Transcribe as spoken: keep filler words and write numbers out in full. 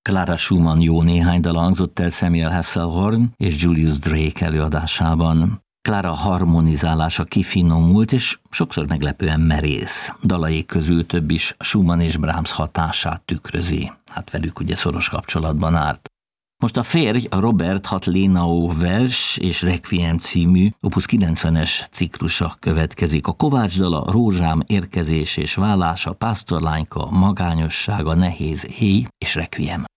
Clara Schumann jó néhány dala hangzott el Samuel Hasselhorn és Julius Drake előadásában. Clara harmonizálása kifinomult és sokszor meglepően merész. Dalaik közül több is Schumann és Brahms hatását tükrözi. Hát velük ugye szoros kapcsolatban állt. Most a férj, a Robert hat Lenau vers és Requiem című opus kilencvenes ciklusa következik. A Kovács dala Rózsám érkezés és válása, Pásztorlányka, Magányossága, Nehéz éj és Requiem.